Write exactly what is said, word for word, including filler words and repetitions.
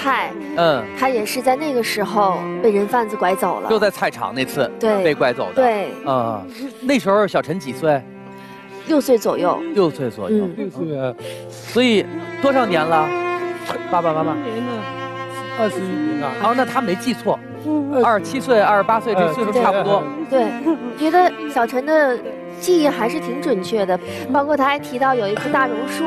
菜， 嗯， 他也是在那个时候被人贩子拐走了。 就在菜场那次， 对， 被拐走的。 对， 嗯，那时候小陈几岁？ 六岁左右。 六岁左右。 嗯， 六岁啊， 所以多少年了？爸爸妈妈。 年了，二十一年了。 哦，那他没记错，二十七岁、二十八岁这岁数差不多。 对，觉得小陈的记忆还是挺准确的，包括他还提到有一棵大榕树。